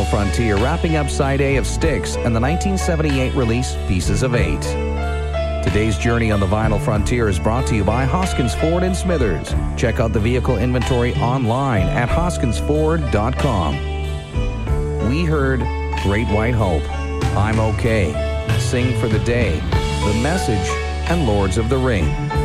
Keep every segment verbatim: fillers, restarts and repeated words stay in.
Frontier, wrapping up side A of Styx and the nineteen seventy-eight release Pieces of Eight. Today's journey on the Vinyl Frontier is brought to you by Hoskins Ford in Smithers. Check out the vehicle inventory online at hoskins ford dot com. We heard Great White Hope, I'm Okay, Sing for the Day, The Message, and Lords of the Ring.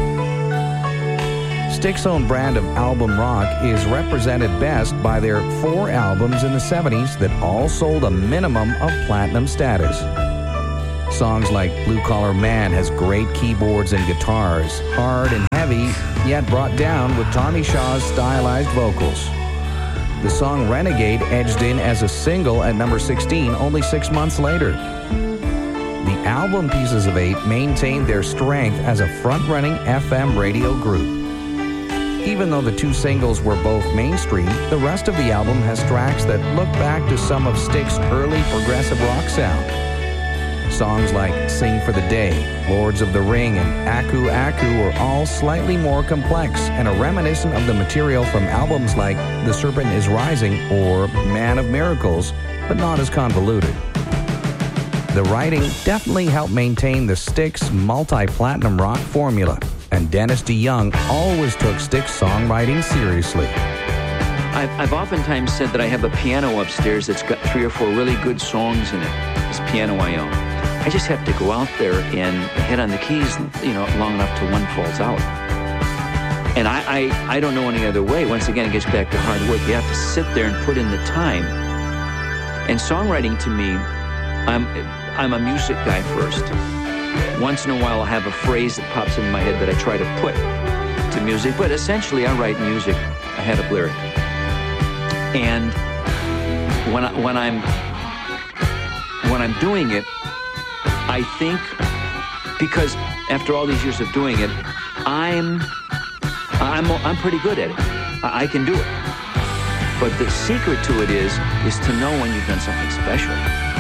Styx's own brand of album rock is represented best by their four albums in the seventies that all sold a minimum of platinum status. Songs like Blue Collar Man has great keyboards and guitars, hard and heavy, yet brought down with Tommy Shaw's stylized vocals. The song Renegade edged in as a single at number sixteen only six months later. The album Pieces of Eight maintained their strength as a front-running F M radio group. Even though the two singles were both mainstream, the rest of the album has tracks that look back to some of Styx's early progressive rock sound. Songs like Sing for the Day, Lords of the Ring, and Aku Aku are all slightly more complex and are reminiscent of the material from albums like The Serpent is Rising or Man of Miracles, but not as convoluted. The writing definitely helped maintain the Styx multi-platinum rock formula, and Dennis DeYoung always took Styx songwriting seriously. I've, I've oftentimes said that I have a piano upstairs that's got three or four really good songs in it, this piano I own. I just have to go out there and hit on the keys, you know, long enough till one falls out. And I, I, I don't know any other way. Once again, it gets back to hard work. You have to sit there and put in the time. And songwriting to me, I'm, I'm a music guy first. Once in a while, I'll have a phrase that pops in my head that I try to put to music. But essentially, I write music ahead of lyric. And when, I, when, I'm, when I'm doing it, I think, because after all these years of doing it, I'm I'm I'm pretty good at it. I, I can do it. But the secret to it is is to know when you've done something special.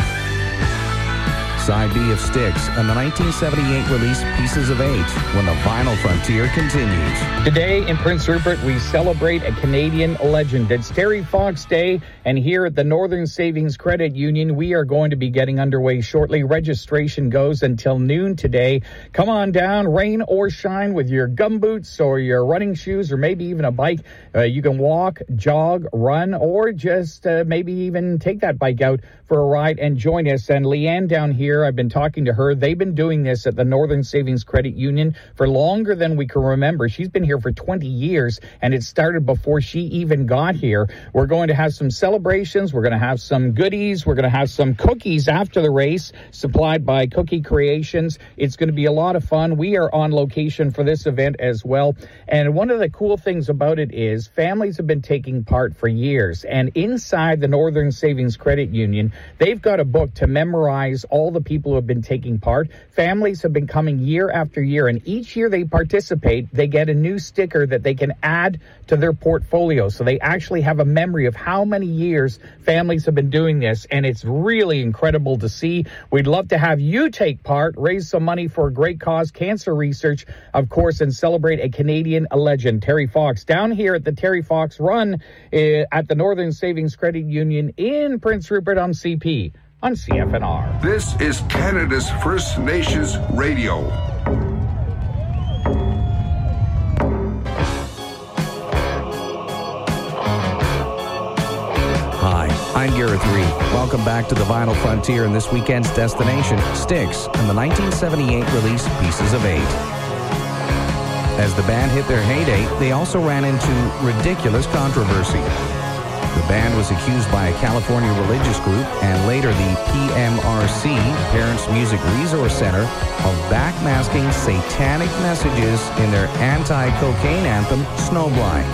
Side B of Styx and the nineteen seventy-eight release Pieces of Eight, when the Vinyl Frontier continues. Today in Prince Rupert, we celebrate a Canadian legend. It's Terry Fox Day, and here at the Northern Savings Credit Union, we are going to be getting underway shortly. Registration goes until noon today. Come on down, rain or shine, with your gumboots or your running shoes or maybe even a bike. Uh, you can walk, jog, run, or just uh, maybe even take that bike out for a ride and join us. And Leanne down here, I've been talking to her. They've been doing this at the Northern Savings Credit Union for longer than we can remember. She's been here for twenty years, and it started before she even got here. We're going to have some celebrations. We're going to have some goodies. We're going to have some cookies after the race, supplied by Cookie Creations. It's going to be a lot of fun. We are on location for this event as well. And one of the cool things about it is families have been taking part for years. And inside the Northern Savings Credit Union, they've got a book to memorize all the people who have been taking part. Families have been coming year after year, and each year they participate, they get a new sticker that they can add to their portfolio. So they actually have a memory of how many years families have been doing this, and it's really incredible to see. We'd love to have you take part, raise some money for a great cause, cancer research, of course, and celebrate a Canadian legend, Terry Fox, down here at the Terry Fox Run uh, at the Northern Savings Credit Union in Prince Rupert on C P. On C F N R. This is Canada's First Nations Radio. Hi, I'm Gareth Reed. Welcome back to the Vinyl Frontier and this weekend's destination, Styx, and the nineteen seventy-eight release Pieces of Eight. As the band hit their heyday, they also ran into ridiculous controversy. The band was accused by a California religious group and later the P M R C, Parents Music Resource Center, of backmasking satanic messages in their anti-cocaine anthem, Snowblind.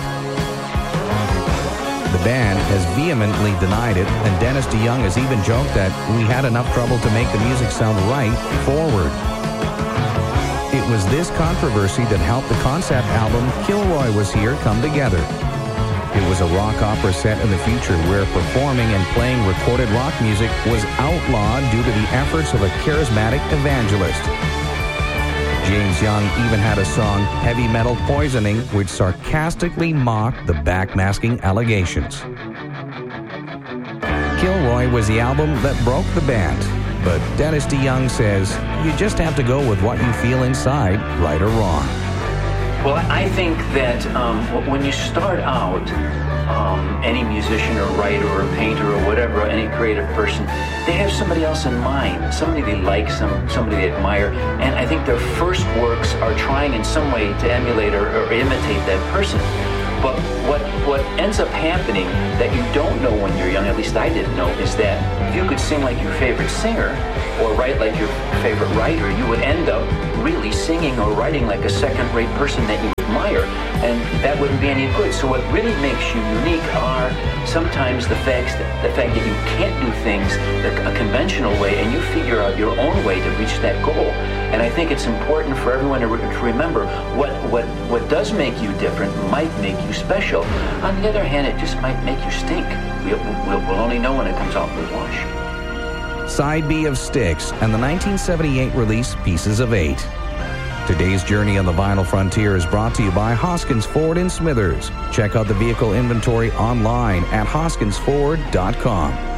The band has vehemently denied it, and Dennis DeYoung has even joked that we had enough trouble to make the music sound right forward. It was this controversy that helped the concept album Kilroy Was Here come together. It was a rock opera set in the future where performing and playing recorded rock music was outlawed due to the efforts of a charismatic evangelist. James Young even had a song, Heavy Metal Poisoning, which sarcastically mocked the backmasking allegations. Kilroy was the album that broke the band. But Dennis DeYoung says you just have to go with what you feel inside, right or wrong. Well, I think that um, when you start out, um, any musician or writer or painter or whatever, any creative person, they have somebody else in mind, somebody they like, some somebody they admire, and I think their first works are trying in some way to emulate or, or imitate that person. But what what ends up happening that you don't know when you're young, at least I didn't know, is that if you could sing like your favorite singer or write like your favorite writer, you would end up really singing or writing like a second-rate person that you admire, and that wouldn't be any good. So what really makes you unique are sometimes the facts that, the fact that you can't do things the, a conventional way, and you figure out your own way to reach that goal. And I think it's important for everyone to, re- to remember what, what, what does make you different might make you special. On the other hand, it just might make you stink. We'll, we'll, we'll only know when it comes out in the wash. Side B of Styx and the nineteen seventy-eight release Pieces of Eight. Today's journey on the vinyl frontier is brought to you by Hoskins Ford in Smithers. Check out the vehicle inventory online at hoskins ford dot com.